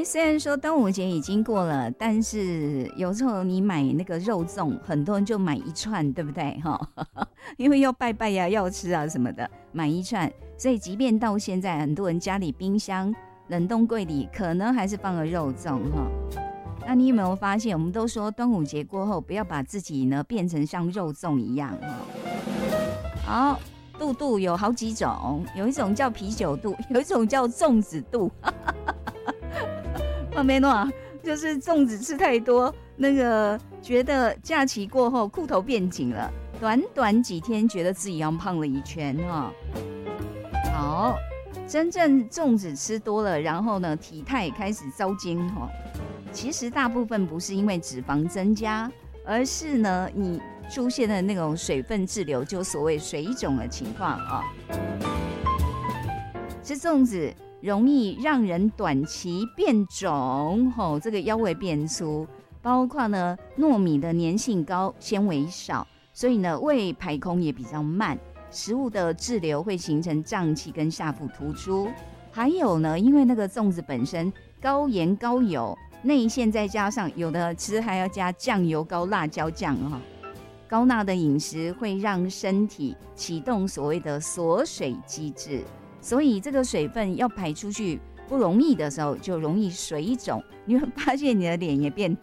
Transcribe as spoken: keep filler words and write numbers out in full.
虽然说端午节已经过了，但是有时候你买那个肉粽，很多人就买一串，对不对？因为要拜拜呀、啊，要吃啊什么的，买一串。所以即便到现在，很多人家里冰箱、冷冻柜里可能还是放了肉粽哈。那你有没有发现，我们都说端午节过后不要把自己呢变成像肉粽一样哈。好，肚肚有好几种，有一种叫啤酒肚，有一种叫粽子肚。啊，没诺，就是粽子吃太多，那个觉得假期过后裤头变紧了，短短几天觉得自己要胖了一圈哈。好，真正粽子吃多了，然后呢体态开始糟精哈。其实大部分不是因为脂肪增加，而是呢你出现的那种水分滞留，就所谓水肿的情况啊。吃粽子容易让人短期变肿，吼，这个腰围变粗，包括呢糯米的粘性高，纤维少，所以呢胃排空也比较慢，食物的滞留会形成胀气跟下腹突出。还有呢，因为那个粽子本身高盐高油，内馅再加上有的吃还要加酱油膏、辣椒酱啊，高钠的饮食会让身体启动所谓的锁水机制。所以这个水分要排出去不容易的时候，就容易水肿。你会发现你的脸也变